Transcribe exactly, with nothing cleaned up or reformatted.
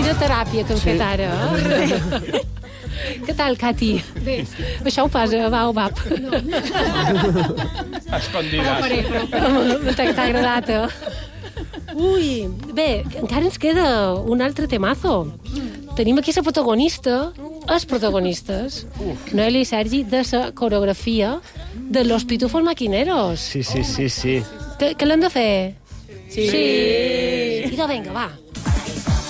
Quina teràpia que hem Sí. fet ara, eh? Què tal, Cati? Bé. Això ho fas a Baobab. Escondides. T'ha t'ha agradat, eh? Ui, bé, encara ens queda un altre temazo. Tenim aquí la protagonista, els protagonistes, Noelia i Sergi, de la coreografia de Los Pitufos Maquineros. Sí, sí, sí, sí. Que, que l'hem de fer? Sí. Sí. Idò, vinga, va.